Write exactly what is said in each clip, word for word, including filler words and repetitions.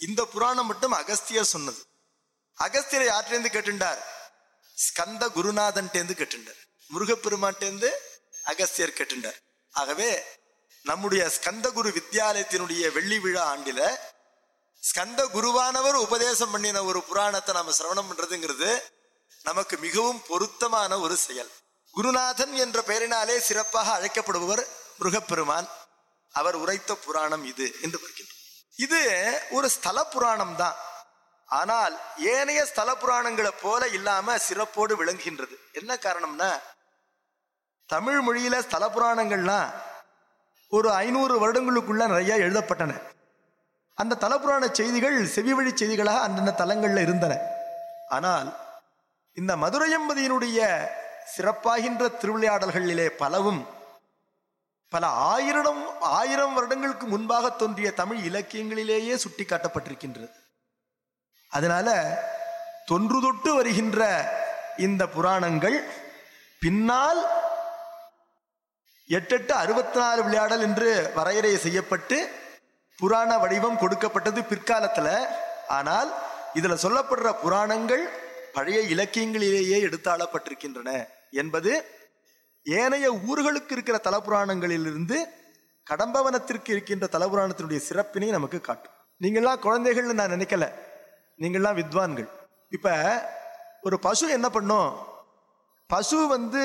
இந்த புராணம் மட்டும் அகஸ்தியர் சொன்னது. அகஸ்தியரை யாற்றிலிருந்து கேட்டுண்டார்? ஸ்கந்த குருநாதன்டேந்து கேட்டுண்டார். முருகப்பெருமான்டேந்து அகஸ்தியர் கேட்டுண்டார். ஆகவே நம்முடைய ஸ்கந்த குரு வித்யாலயத்தினுடைய வெள்ளி விழா ஆண்டில ஸ்கந்த குருவானவர் உபதேசம் பண்ணின ஒரு புராணத்தை நாம சிரவணம் பண்றதுங்கிறது நமக்கு மிகவும் பொருத்தமான ஒரு செயல். குருநாதன் என்ற பெயரினாலே சிறப்பாக அழைக்கப்படுபவர் முருகப்பெருமான். அவர் உரைத்த புராணம் இது என்று பார்க்கின்றோம். இது ஒரு ஸ்தல புராணம் தான். ஆனால் ஏனைய ஸ்தல புராணங்களை போல இல்லாம சிறப்போடு விளங்குகின்றது. என்ன காரணம்னா, தமிழ் மொழியில ஸ்தல புராணங்கள்லாம் ஒரு ஐநூறு வருடங்களுக்குள்ள நிறைய எழுதப்பட்டன. அந்த தலப்புராண செய்திகள் செவி வழி செய்திகளாக அந்தந்த தலங்கள்ல இருந்தன. ஆனால் இந்த மதுரையம்பதியினுடைய சிறப்பாகின்ற திருவிளையாடல்களிலே பலவும் பல ஆயிரம் ஆயிரம் வருடங்களுக்கு முன்பாக தோன்றிய தமிழ் இலக்கியங்களிலேயே சுட்டி காட்டப்பட்டிருக்கின்றது. அதனால தொன்று தொட்டு வருகின்ற இந்த புராணங்கள் பின்னால் எட்டெட்டு அறுபத்தி நாலு விளையாடல் என்று வரையறை செய்யப்பட்டு புராண வடிவம் கொடுக்கப்பட்டது பிற்காலத்துல. ஆனால் இதுல சொல்லப்படுற புராணங்கள் பழைய இலக்கியங்களிலேயே எடுத்தாளப்பட்டிருக்கின்றன என்பது ஏனைய ஊர்களுக்கு இருக்கிற தலப்புராணங்களிலிருந்து கடம்பவனத்திற்கு இருக்கின்ற தலப்புராணத்தினுடைய சிறப்பினை நமக்கு காட்டும். நீங்கள்லாம் குழந்தைகள்னு நான் நினைக்கல, நீங்கள்லாம் வித்வான்கள். இப்ப ஒரு பசு என்ன பண்ணும்? பசு வந்து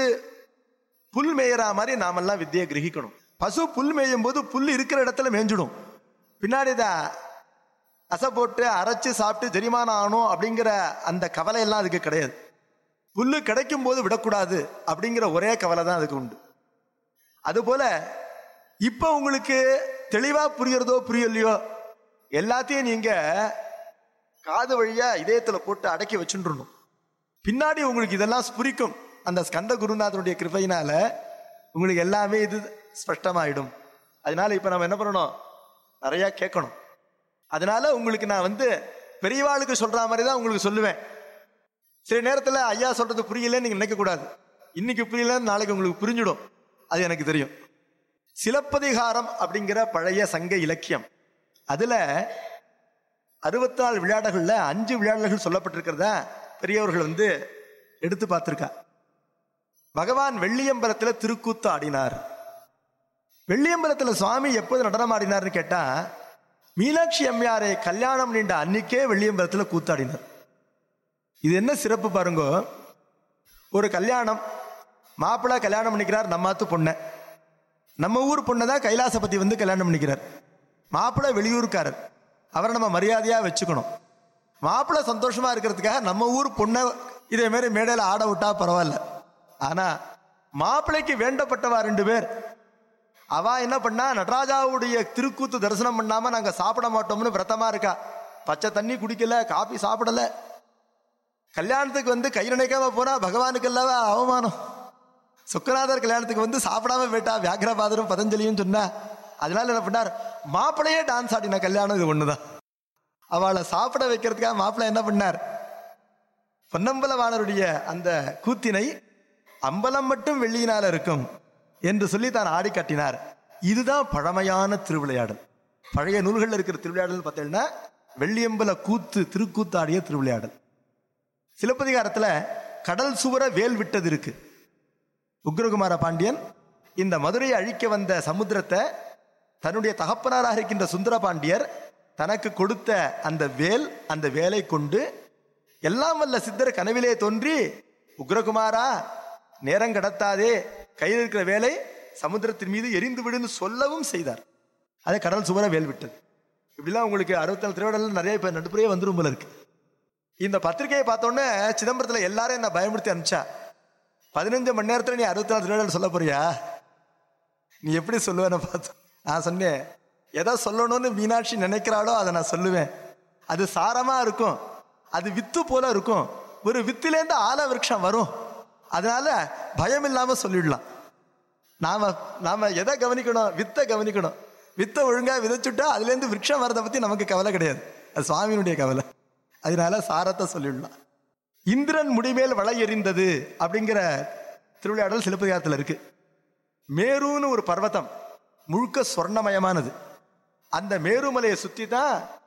புல் மேயறா மாதிரி நாமெல்லாம் வித்தியை கிரகிக்கணும். பசு புல் மேயும் போது புல் இருக்கிற இடத்துல மேய்ஞ்சிடும். பின்னாடி தான் அசை போட்டு அரைச்சு சாப்பிட்டு ஜெரிமானம் ஆகணும் அப்படிங்கிற அந்த கவலை எல்லாம் அதுக்கு கிடையாது. புல்லு கிடைக்கும் போது விடக்கூடாது அப்படிங்கிற ஒரே கவலை தான் அதுக்கு உண்டு. அதுபோல இப்ப உங்களுக்கு தெளிவா புரியறதோ புரியலையோ எல்லாத்தையும் நீங்க காது வழியா இதயத்துல போட்டு அடக்கி வச்சுருணும். பின்னாடி உங்களுக்கு இதெல்லாம் ஸ்புரிக்கும். அந்த ஸ்கந்த குருநாதனுடைய கிருபையினால உங்களுக்கு எல்லாமே இது ஸ்பஷ்டமாயிடும். அதனால இப்ப நம்ம என்ன பண்ணணும்? நிறைய கேட்கணும். அதனால உங்களுக்கு நான் வந்து பெரியவாளுக்கு சொல்ற மாதிரி தான் உங்களுக்கு சொல்லுவேன். சில நேரத்தில் ஐயா சொல்றது புரியலன்னு நீங்க நினைக்க கூடாது. இன்னைக்கு புரியலன்னு நாளைக்கு உங்களுக்கு புரிஞ்சிடும். அது எனக்கு தெரியும். சிலப்பதிகாரம் அப்படிங்கிற பழைய சங்க இலக்கியம், அதுல அறுபத்தி நாலு விளையாடல்கள்ல அஞ்சு விளையாடல்கள் சொல்லப்பட்டிருக்கிறதா பெரியவர்கள் வந்து எடுத்து பார்த்திருக்கா. பகவான் வெள்ளியம்பலத்துல திருக்கூத்து ஆடினார். வெள்ளியம்பலத்துல சுவாமி எப்போது நடனம் ஆடினார்னு கேட்டா, மீனாட்சி அம்மையாரை கல்யாணம் நீண்ட அன்னைக்கே வெள்ளியம்பலத்துல கூத்தாடினார். இது என்ன சிறப்பு பாருங்க. ஒரு கல்யாணம், மாப்பிள்ளை கல்யாணம் பண்ணிக்கிறார் நம்மாத்து பொண்ணை. நம்ம ஊர் பொண்ணை தான் கைலாசபதி வந்து கல்யாணம் பண்ணிக்கிறார். மாப்பிள்ளை வெளியூருக்காரர், அவரை நம்ம மரியாதையா வச்சுக்கணும். மாப்பிள்ளை சந்தோஷமா இருக்கிறதுக்காக நம்ம ஊர் பொண்ணை இதே மாதிரி மேடையில் ஆட விட்டா பரவாயில்ல. ஆனா மாப்பிள்ளைக்கு வேண்டப்பட்டவா ரெண்டு பேர், அவ என்ன பண்ணா, நடராஜாவுடைய திருக்கூத்து தரிசனம் பண்ணாம நாங்க சாப்பிட மாட்டோம்னு விரதமா இருக்கா. பச்சை தண்ணி குடிக்கல, காபி சாப்பிடல. கல்யாணத்துக்கு வந்து கை நினைக்காம போனா பகவானுக்கு அல்லவா அவமானம். சுக்கநாதர் கல்யாணத்துக்கு வந்து சாப்பிடாம போயிட்டா, வியாக்கிரபாதரும் பதஞ்சலியும் சொன்னா. அதனால என்ன பண்ணார், மாப்பிள்ளையே டான்ஸ் ஆடின கல்யாணம் இது ஒண்ணுதான். அவளை சாப்பிட வைக்கிறதுக்காக மாப்பிள்ளை என்ன பண்ணார், பொன்னம்பலவாணருடைய அந்த கூத்தினை அம்பலம் மட்டும் வெள்ளியினால இருக்கும் என்று சொல்லி தான் ஆடி காட்டினார். இதுதான் பழமையான திருவிளையாடல். பழைய நூல்கள் இருக்கிற திருவிளையாடல் பார்த்தீங்கன்னா வெள்ளியம்பல கூத்து, திருக்கூத்து ஆடிய திருவிளையாடல். சிலப்பதிகாரத்துல கடல் சுவர வேல் விட்டது இருக்கு. உக்ரகுமார பாண்டியன் இந்த மதுரையை அழிக்க வந்த சமுத்திரத்தை தன்னுடைய தகப்பனாராக இருக்கின்ற சுந்தர பாண்டியர் தனக்கு கொடுத்த அந்த வேல், அந்த வேலை கொண்டு எல்லாம் வல்ல சித்தர் கனவிலே தோன்றி, உக்ரகுமாரா நேரம் கடத்தாதே, கையில் இருக்கிற வேலை சமுத்திரத்தின் மீது எரிந்து விடுன்னு சொல்லவும் செய்தார். அதை கடல் சுவர வேல் விட்டது. இப்படிலாம் உங்களுக்கு அறுபத்தி நாலு திருவிழா நிறைய பேர் நடுப்புறையே வந்துடும் போல இருக்கு. இந்த பத்திரிகையை பார்த்தோன்னே சிதம்பரத்தில் எல்லாரும் என்ன பயமுறுத்தி அனுப்பிச்சா, பதினஞ்சு மணி நேரத்தில் நீ அறுபத்தி நாலு திருவிழா சொல்ல போறியா, நீ எப்படி சொல்லுவேன்னு பார்த்தோம். நான் சொன்னேன், எதை சொல்லணும்னு மீனாட்சி நினைக்கிறாளோ அதை நான் சொல்லுவேன். அது சாரமா இருக்கும், அது வித்து போல இருக்கும். ஒரு வித்திலேருந்து ஆல விருட்சம் வரும். அதனால பயம் இல்லாம சொல்லிடலாம். நாம நாம எதை கவனிக்கணும், வித்தை கவனிக்கணும். வித்தை ஒழுங்கா விதைச்சுட்டா அதுல இருந்து விருட்சம் வரதை பத்தி நமக்கு கவலை கிடையாது, அது சுவாமியினுடைய கவலை. அதனால சாரத்தை சொல்லிடலாம். இந்திரன் முடிமேல் வளை எறிந்தது அப்படிங்கிற திருவிளையாடல் சிலப்பதிகாரத்தில் இருக்கு. மேருன்னு ஒரு பர்வதம் முழுக்க சொர்ணமயமானது. அந்த மேருமலையை சுத்தி தான்